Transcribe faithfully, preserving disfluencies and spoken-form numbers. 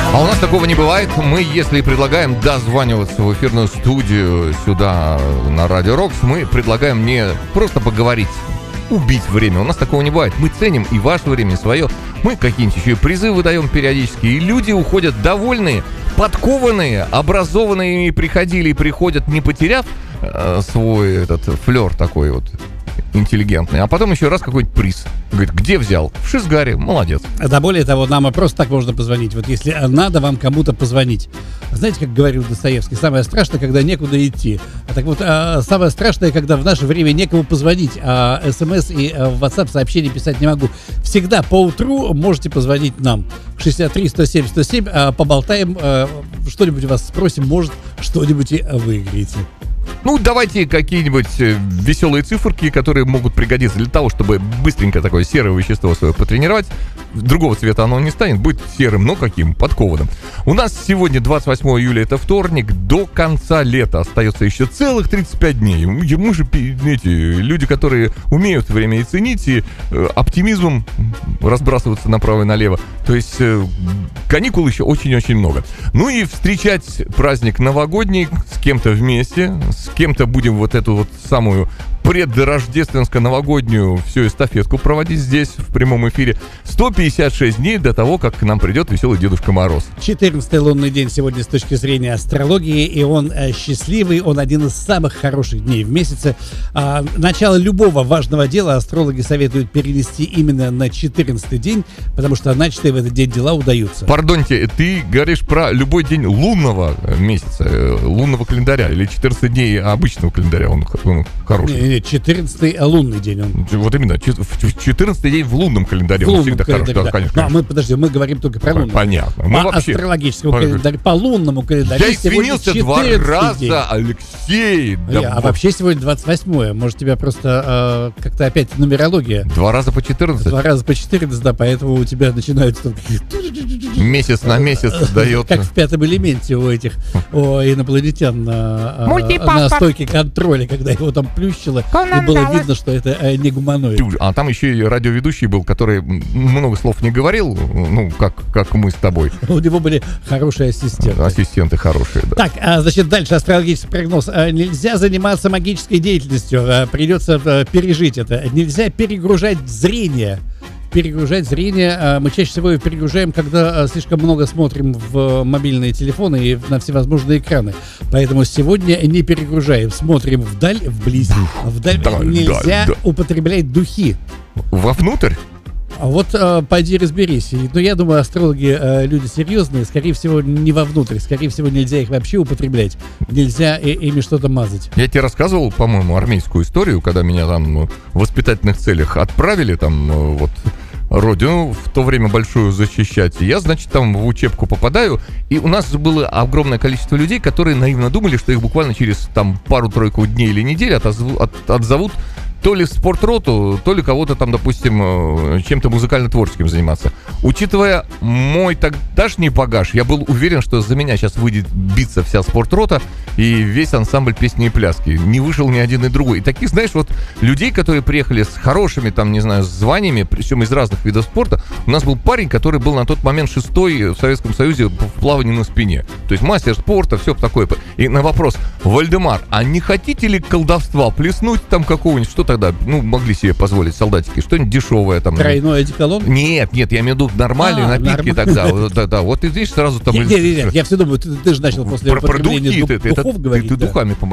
А у нас такого не бывает. Мы, если предлагаем дозваниваться в эфирную студию сюда, на Радио Рокс, мы предлагаем не просто поговорить, убить время. У нас такого не бывает. Мы ценим и ваше время, и свое. Мы какие-нибудь еще и призы выдаем периодически. И люди уходят довольные, подкованные, образованные, и приходили и приходят, не потеряв э, свой этот флер такой вот интеллигентный, а потом еще раз какой-нибудь приз. Говорит, где взял? В Шизгаре. Молодец. Да, более того, нам просто так можно позвонить. Вот если надо вам кому-то позвонить. Знаете, как говорил Достоевский, самое страшное, когда некуда идти. А так вот, а, самое страшное, когда в наше время некому позвонить, а смс и а, в WhatsApp сообщения писать не могу. Всегда по утру можете позвонить нам. шестьдесят три сто семь сто семь, а, поболтаем, а, что-нибудь у вас спросим, может, что-нибудь и выиграете. Ну, давайте какие-нибудь веселые циферки, которые могут пригодиться для того, чтобы быстренько такое серое вещество свое потренировать. Другого цвета оно не станет, будет серым, но каким? Подкованным. У нас сегодня двадцать восьмое июля, это вторник, до конца лета остается еще целых тридцать пять дней. Мы же, эти люди, которые умеют время и ценить, и э, оптимизмом разбрасываться направо и налево. То есть э, каникул еще очень-очень много. Ну и встречать праздник новогодний с кем-то вместе, с кем-то будем вот эту вот самую предрождественско-новогоднюю всю эстафетку проводить здесь, в прямом эфире. сто пятьдесят шесть дней до того, как к нам придет веселый Дедушка Мороз. четырнадцатый лунный день сегодня с точки зрения астрологии, и он э, счастливый, он один из самых хороших дней в месяце. А, начало любого важного дела астрологи советуют перенести именно на четырнадцатый день, потому что начатые в этот день дела удаются. Пардоньте, ты говоришь про любой день лунного месяца, лунного календаря, или четырнадцать дней обычного календаря, он, он хороший? Нет, четырнадцатый лунный день он. Вот именно, четырнадцатый день в лунном календаре, в он лунном всегда хороший, да, да. конечно. Ну, а мы, подожди, мы говорим только про лунный. Понятно. По Мы вообще... астрологическому календарю, по лунному календарю. Я извинился два раза, день. Алексей. Да, а, а вообще сегодня двадцать восьмое. Может, тебя просто э, как-то опять нумерология. Два раза по четырнадцать? Два раза по четырнадцать, да, поэтому у тебя начинаются... Месяц на месяц дает. Как в пятом элементе у этих у инопланетян на, на стойке контроля, когда его там плющило, и было видно, что это э, не гуманоид. А там еще и радиоведущий был, который много слов не говорил, ну, как, как мы с тобой. У него были хорошие ассистенты. Ассистенты хорошие, да. Так, а, значит, дальше астрологический прогноз. А, нельзя заниматься магической деятельностью, а, придется а, пережить это. Нельзя перегружать зрение. Перегружать зрение. Мы чаще всего перегружаем, когда слишком много смотрим в мобильные телефоны и на всевозможные экраны. Поэтому сегодня не перегружаем. Смотрим вдаль, вблизь. Вдаль. Да, Нельзя да, да. употреблять духи. Вовнутрь? А вот э, пойди разберись. Но я думаю, астрологи э, люди серьезные. Скорее всего, не вовнутрь. Скорее всего, нельзя их вообще употреблять. Нельзя и, ими что-то мазать. Я тебе рассказывал, по-моему, армейскую историю, когда меня там в воспитательных целях отправили там вот родину в то время большую защищать. И я, значит, там в учебку попадаю, и у нас было огромное количество людей, которые наивно думали, что их буквально через там пару-тройку дней или недель отозовут, от, отзовут то ли в спортроту, то ли кого-то там, допустим, чем-то музыкально-творческим заниматься. Учитывая мой тогдашний багаж, я был уверен, что за меня сейчас выйдет биться вся спортрота и весь ансамбль песни и пляски. Не вышел ни один и другой. И таких, знаешь, вот людей, которые приехали с хорошими, там, не знаю, званиями, причем из разных видов спорта. У нас был парень, который был на тот момент шестой в Советском Союзе в плавании на спине. То есть мастер спорта, все такое. И на вопрос: Вальдемар, а не хотите ли колдовства плеснуть там какого-нибудь, что тогда, ну, могли себе позволить солдатики, что-нибудь дешевое там. Тройной одеколон? Нет, нет, я имею в виду нормальные а, напитки норм... тогда. Вот, да, да, вот ты видишь, сразу там... Нет, нет, нет, я все думаю, ты, ты же начал после про, употребления про духи, дух, ты, духов это, говорить. Ты, ты да. духами